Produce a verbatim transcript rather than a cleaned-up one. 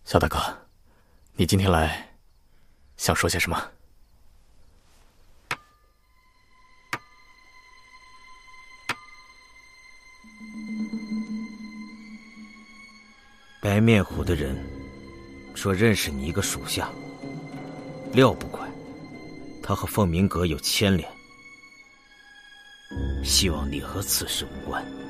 肖大哥，你今天来想说些什么？ 白面虎的人说认识你一个属下，料不快，他和凤鸣阁有牵连，希望你和此事无关。